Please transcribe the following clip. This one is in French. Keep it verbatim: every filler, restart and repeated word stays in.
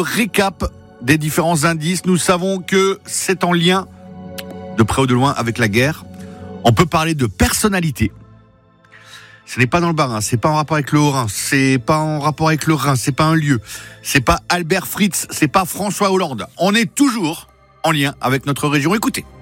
récap des différents indices. Nous savons que c'est en lien, de près ou de loin, avec la guerre. On peut parler de personnalité. Ce n'est pas dans le Bas-Rhin, c'est pas en rapport avec le Haut-Rhin, c'est pas en rapport avec le Rhin, c'est pas un lieu, c'est pas Albert Fritz, c'est pas François Hollande. On est toujours en lien avec notre région. Écoutez.